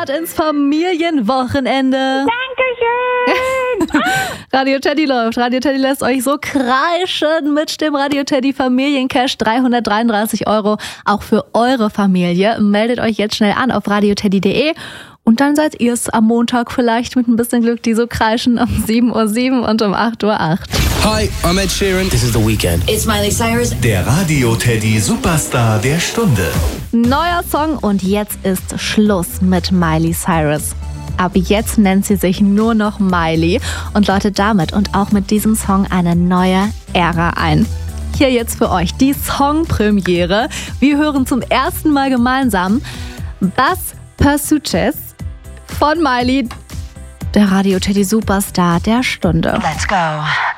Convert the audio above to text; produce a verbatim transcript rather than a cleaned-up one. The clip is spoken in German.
Start ins Familienwochenende. Dankeschön. Radio Teddy läuft. Radio Teddy lässt euch so kreischen mit dem Radio Teddy Familiencash. dreihundertdreiunddreißig Euro auch für eure Familie. Meldet euch jetzt schnell an auf radioteddy punkt de. Und dann seid ihr es am Montag vielleicht mit ein bisschen Glück, die so kreischen um sieben Uhr sieben und um acht Uhr acht. Hi, I'm Ed Sheeran. This is The Weekend. It's Miley Cyrus. Der Radio Teddy Superstar der Stunde. Neuer Song und jetzt ist Schluss mit Miley Cyrus. Ab jetzt nennt sie sich nur noch Miley und läutet damit und auch mit diesem Song eine neue Ära ein. Hier jetzt für euch die Songpremiere. Wir hören zum ersten Mal gemeinsam Bas Pursuches von Miley, der Radio Teddy Superstar der Stunde. Let's go.